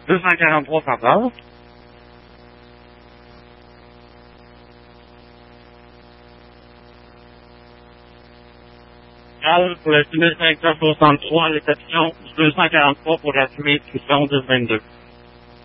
243 papa. Pour le 6563, l'exception 243 pour la soumission 1022.